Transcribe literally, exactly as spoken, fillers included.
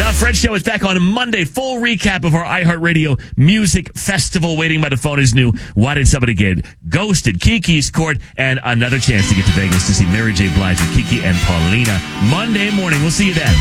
The Fred Show is back on Monday. Full recap of our iHeartRadio Music Festival. Waiting by the phone is new. Why Did Somebody Get Ghosted? Kiki's Court, and another chance to get to Vegas to see Mary J. Blige with Kiki and Paulina Monday morning. We'll see you then.